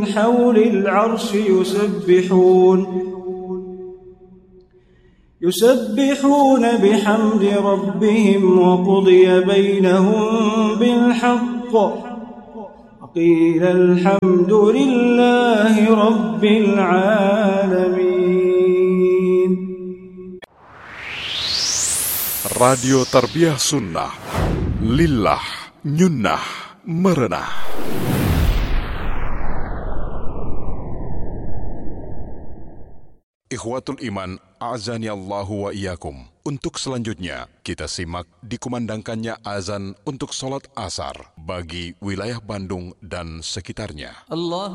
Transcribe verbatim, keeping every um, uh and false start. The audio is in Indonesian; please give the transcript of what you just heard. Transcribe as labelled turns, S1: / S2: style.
S1: حول العرش يسبحون يسبحون بحمد ربهم وقضي بينهم بالحق وقيل الحمد لله رب العالمين.
S2: Radio Tarbiyah Sunnah, Lillah, Nyunnah, Merenah. Ikhwatul Iman, a'azani Allahu wa iyyakum. Untuk selanjutnya, kita simak dikumandangkannya azan untuk sholat asar bagi wilayah Bandung dan sekitarnya. Allah